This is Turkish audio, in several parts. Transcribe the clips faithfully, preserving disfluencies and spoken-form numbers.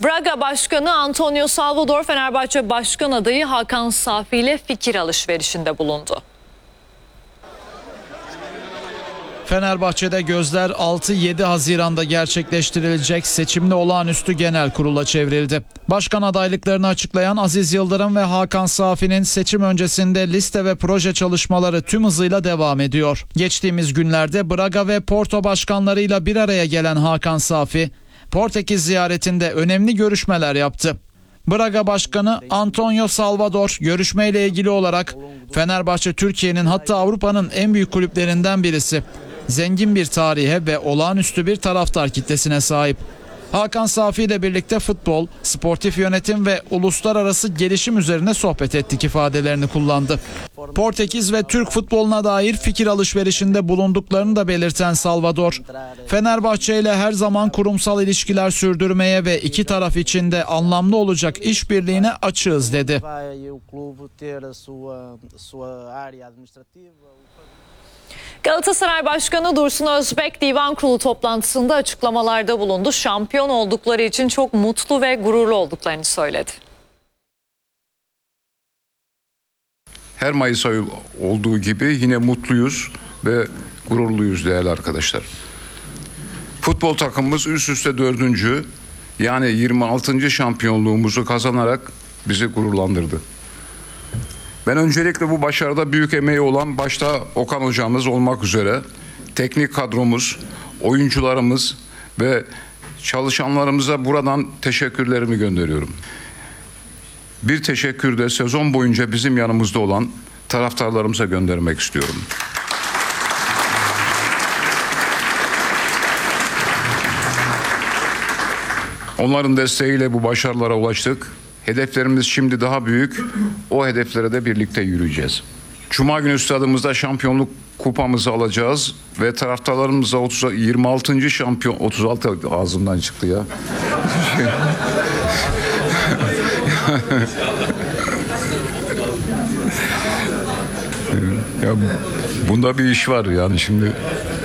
Braga Başkanı Antonio Salvador, Fenerbahçe Başkan adayı Hakan Safi ile fikir alışverişinde bulundu. Fenerbahçe'de gözler altı yedi Haziran'da gerçekleştirilecek seçimli olağanüstü genel kurula çevrildi. Başkan adaylıklarını açıklayan Aziz Yıldırım ve Hakan Safi'nin seçim öncesinde liste ve proje çalışmaları tüm hızıyla devam ediyor. Geçtiğimiz günlerde Braga ve Porto başkanlarıyla bir araya gelen Hakan Safi, Portekiz ziyaretinde önemli görüşmeler yaptı. Braga Başkanı Antonio Salvador görüşmeyle ilgili olarak Fenerbahçe Türkiye'nin hatta Avrupa'nın en büyük kulüplerinden birisi. Zengin bir tarihe ve olağanüstü bir taraftar kitlesine sahip. Hakan Safi ile birlikte futbol, sportif yönetim ve uluslararası gelişim üzerine sohbet ettik ifadelerini kullandı. Portekiz ve Türk futboluna dair fikir alışverişinde bulunduklarını da belirten Salvador, Fenerbahçe ile her zaman kurumsal ilişkiler sürdürmeye ve iki taraf için de anlamlı olacak işbirliğine açığız dedi. Galatasaray Başkanı Dursun Özbek Divan Kurulu toplantısında açıklamalarda bulundu. Şampiyon oldukları için çok mutlu ve gururlu olduklarını söyledi. Her Mayıs ayı olduğu gibi yine mutluyuz ve gururluyuz değerli arkadaşlar. Futbol takımımız üst üste dördüncü yani yirmi altıncı şampiyonluğumuzu kazanarak bizi gururlandırdı. Ben öncelikle bu başarıda büyük emeği olan başta Okan hocamız olmak üzere teknik kadromuz, oyuncularımız ve çalışanlarımıza buradan teşekkürlerimi gönderiyorum. Bir teşekkür de sezon boyunca bizim yanımızda olan taraftarlarımıza göndermek istiyorum. Onların desteğiyle bu başarılara ulaştık. Hedeflerimiz şimdi daha büyük. O hedeflere de birlikte yürüyeceğiz. Cuma günü stadımızda şampiyonluk kupamızı alacağız ve taraftarlarımıza yirmi altıncı şampiyon otuz altı ağzımdan çıktı ya. Ya bunda bir iş var yani şimdi.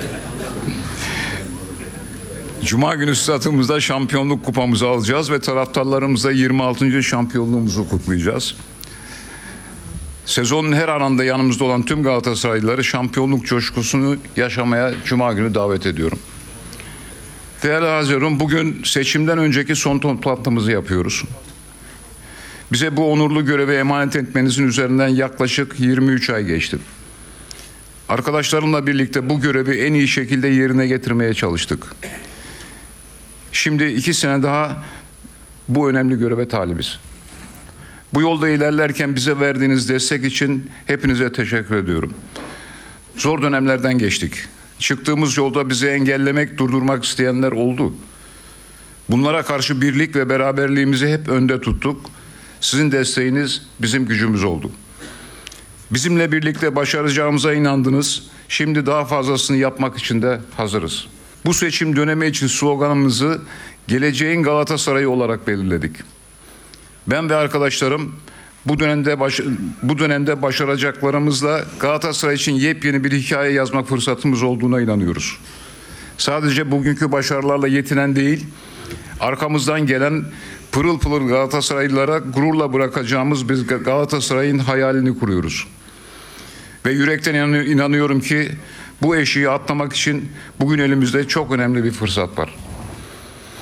Cuma günü stadımızda şampiyonluk kupamızı alacağız ve taraftarlarımıza yirmi altıncı şampiyonluğumuzu kutlayacağız. Sezonun her anında yanımızda olan tüm Galatasaraylıları şampiyonluk coşkusunu yaşamaya Cuma günü davet ediyorum. Değerli Haziran, bugün seçimden önceki son toplantımızı yapıyoruz. Bize bu onurlu görevi emanet etmenizin üzerinden yaklaşık yirmi üç ay geçti. Arkadaşlarımla birlikte bu görevi en iyi şekilde yerine getirmeye çalıştık. Şimdi iki sene daha bu önemli göreve talibiz. Bu yolda ilerlerken bize verdiğiniz destek için hepinize teşekkür ediyorum. Zor dönemlerden geçtik. Çıktığımız yolda bizi engellemek, durdurmak isteyenler oldu. Bunlara karşı birlik ve beraberliğimizi hep önde tuttuk. Sizin desteğiniz bizim gücümüz oldu. Bizimle birlikte başaracağımıza inandınız. Şimdi daha fazlasını yapmak için de hazırız. Bu seçim dönemi için sloganımızı geleceğin Galatasaray'ı olarak belirledik. Ben ve arkadaşlarım bu dönemde baş, bu dönemde başaracaklarımızla Galatasaray için yepyeni bir hikaye yazmak fırsatımız olduğuna inanıyoruz. Sadece bugünkü başarılarla yetinen değil, arkamızdan gelen pırıl pırıl Galatasaraylılara gururla bırakacağımız bir Galatasaray'ın hayalini kuruyoruz. Ve yürekten inanıyorum ki bu eşiği atlamak için bugün elimizde çok önemli bir fırsat var.